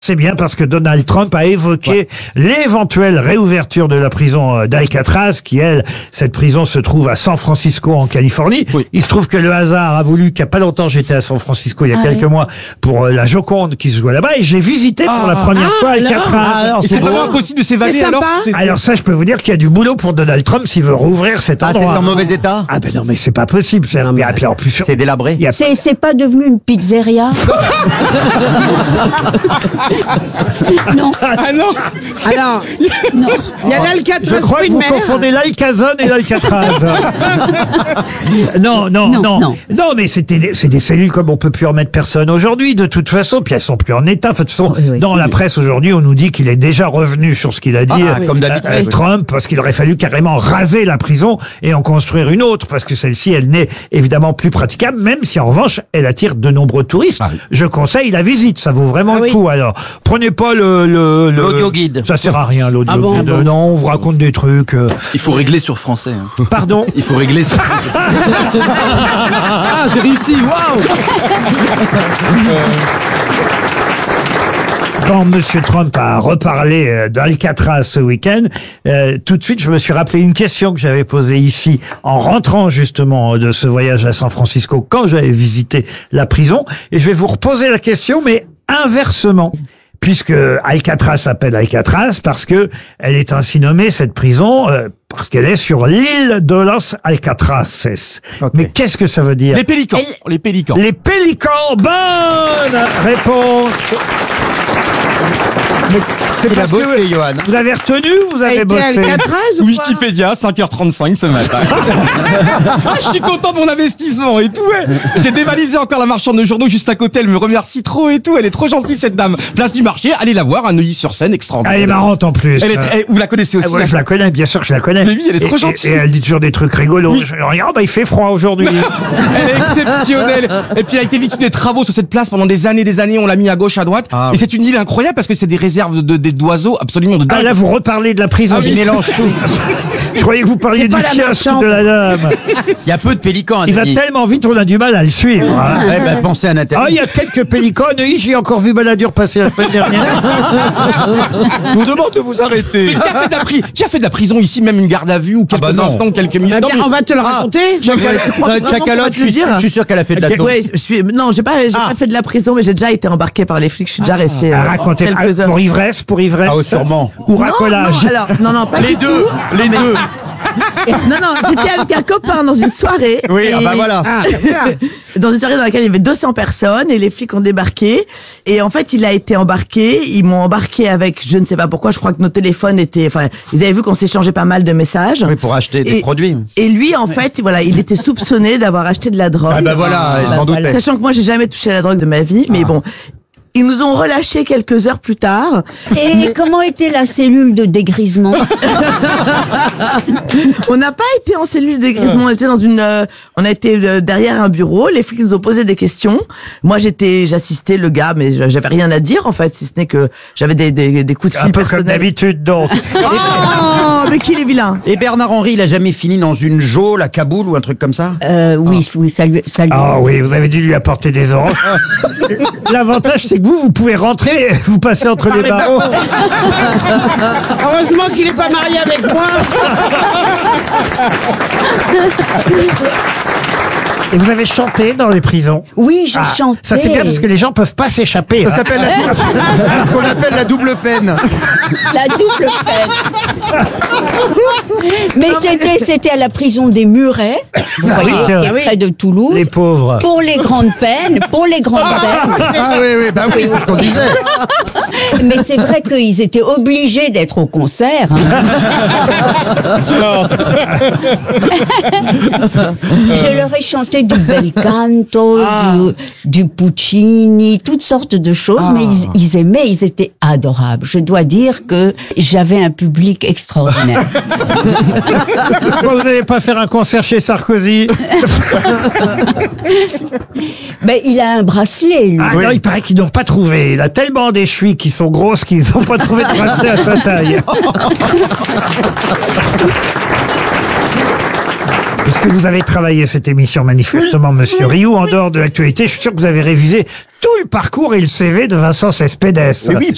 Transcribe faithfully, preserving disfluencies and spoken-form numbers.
C'est bien parce que Donald Trump a évoqué ouais. l'éventuelle réouverture de la prison d'Alcatraz, qui, elle, cette prison se trouve à San Francisco, en Californie. Oui. Il se trouve que le hasard a voulu qu'il n'y a pas longtemps, j'étais à San Francisco il y a ah quelques oui. mois pour la Joconde qui se jouait là-bas, et j'ai visité pour ah, la première ah, fois Alcatraz. Ah, alors, c'est vraiment impossible de s'évader alors. C'est, alors ça, je peux vous dire qu'il y a du boulot pour Donald Trump s'il veut rouvrir cet endroit. Ah, c'est en mauvais état? Ah ben non, mais c'est pas possible. C'est, non, mais, mais, en plus, c'est délabré. A... C'est, c'est pas devenu une pizzeria? Non. Ah non. Alors, non. Il y a l'Alcatraz. Je crois que vous mer. confondez l'Alcazone et l'Alcatraz. non, non, non, non, non. Non, mais c'était des, c'est des cellules comme on peut plus en mettre personne aujourd'hui, de toute façon. Puis elles sont plus en état. De toute façon, oui, oui. dans la presse aujourd'hui, on nous dit qu'il est déjà revenu sur ce qu'il a dit, ah, euh, comme d'habitude, euh, Trump, parce qu'il aurait fallu carrément raser la prison et en construire une autre, parce que celle-ci, elle n'est évidemment plus praticable, même si en revanche, elle attire de nombreux touristes. Ah, oui. Je conseille la visite. Ça vaut vraiment ah, le oui. coup. Alors, prenez pas le, le, le l'audio guide. Ça sert à rien, l'audio ah bon, guide. Bon. Non, on vous raconte des trucs. Euh... Il faut régler sur français. Hein. Pardon? Il faut régler sur français. Ah, j'ai réussi, waouh! Quand Monsieur Trump a reparlé d'Alcatraz ce week-end, euh, tout de suite, je me suis rappelé une question que j'avais posée ici en rentrant justement de ce voyage à San Francisco quand j'avais visité la prison. Et je vais vous reposer la question, mais inversement. Puisque Alcatraz s'appelle Alcatraz parce que elle est ainsi nommée, cette prison, euh, parce qu'elle est sur l'île de Los Alcatraces. Okay. Mais qu'est-ce que ça veut dire? Les pélicans. Elle... Les pélicans. Les pélicans. Bonne réponse. Mais c'est, c'est parce bossé, que Johan. Vous avez retenu ou vous avez bossé? Wikipédia, cinq heures trente-cinq ce matin. Ah, je suis content de mon investissement et tout. Ouais. J'ai dévalisé encore la marchande de journaux juste à côté. Elle me remercie trop et tout. Elle est trop gentille, cette dame. Place du marché, allez la voir à Neuilly-sur-Seine, extraordinaire. Elle est marrante en plus. Elle est très... Vous la connaissez aussi? Ah ouais, je la connais, bien sûr que je la connais. Mais oui, elle est trop et, gentille. Et, et elle dit toujours des trucs rigolos. Oui. Je regarde, bah, il fait froid aujourd'hui. Elle est exceptionnelle. Et puis elle a été victime des travaux sur cette place pendant des années, des années. On l'a mis à gauche, à droite. Ah, et oui. c'est une île incroyable parce que c'est des réserves de, de, d'oiseaux absolument de dingue. Ah là, vous reparlez de la prison, ah, il mélange tout. Je croyais que vous parliez du kiosque de la dame. Il y a peu de pélicans. Il va tellement vite, on a du mal à le suivre. Hein. Ouais, bah, pensez à Nathalie. Ah, il y a quelques pélicans. Neuilly, j'ai encore vu Balladur passer la semaine dernière. Je vous demande de vous arrêter. Qui a fait de la, pri- qui a fait de la prison ici, même une garde à vue ou quelques ah bah instants, quelques minutes? Eh bien, on va te le raconter. Chacalotte, je, je suis sûr qu'elle a fait de la prison. Oui, je suis, non, j'ai pas, j'ai ah. pas fait de la prison, mais j'ai déjà été embarqué par les flics. Je suis déjà resté. Ah, euh, racontez, quelques heures. Pour ivresse, pour ivresse. Ah, oh, sûrement. Ou racolage. Non, non, alors, non, non, pas les du deux, tout. les mais... deux. Non, non, j'étais avec un copain dans une soirée. Oui, et... ah bah voilà. Ah, dans une soirée dans laquelle il y avait deux cents personnes et les flics ont débarqué. Et en fait, il a été embarqué. Ils m'ont embarqué avec, je ne sais pas pourquoi, je crois que nos téléphones étaient, enfin, ils avaient vu qu'on s'échangeait pas mal de messages. Oui, pour acheter des et, produits. Et lui, en fait, voilà, il était soupçonné d'avoir acheté de la drogue. Ah bah voilà, il m'en doutait. Sachant que moi, j'ai jamais touché à la drogue de ma vie, ah. mais bon. Ils nous ont relâchés quelques heures plus tard. Et mais... comment était la cellule de dégrisement? On n'a pas été en cellule de dégrisement, on était dans une, euh, on a été euh, derrière un bureau. Les flics nous ont posé des questions. Moi, j'étais, j'assistais le gars, mais j'avais rien à dire en fait, si ce n'est que j'avais des des, des coups de fil un peu personnels. Comme d'habitude, donc. Oh, mais qu'il est vilain. Et Bernard Henry, il a jamais fini dans une geôle à Kaboul ou un truc comme ça? Euh, oui, oh. oui, ça lui, ça lui. Ah oui, vous avez dû lui apporter des oranges. L'avantage, c'est que vous, vous pouvez rentrer, vous passez entre les barreaux. Heureusement qu'il n'est pas marié avec moi. Et vous avez chanté dans les prisons? Oui, j'ai ah, chanté. Ça c'est bien parce que les gens peuvent pas s'échapper. Ça hein. s'appelle la... ce qu'on appelle la double peine. La double peine. Mais c'était, c'était à la prison des Murets, vous ah, voyez, qui est près de Toulouse. Les pauvres. Pour les grandes peines, pour les grandes peines. Ah oui, oui, bah oui, c'est ce qu'on disait. Mais c'est vrai qu'ils étaient obligés d'être au concert. Hein. Je leur ai chanté du bel canto, ah. du, du Puccini, toutes sortes de choses, ah. mais ils, ils aimaient, ils étaient adorables. Je dois dire que j'avais un public extraordinaire. Pourquoi vous n'allez pas faire un concert chez Sarkozy? Ben, il a un bracelet, lui. Ah oui. Non, il paraît qu'ils n'ont pas trouvé. Il a tellement des chevilles qui sont grosses qu'ils n'ont pas trouvé de bracelet à sa taille. Puisque vous avez travaillé cette émission manifestement, Monsieur Rioux, en dehors de l'actualité, je suis sûr que vous avez révisé tout le parcours et le C V de Vincent Cespedes. Oui, oui,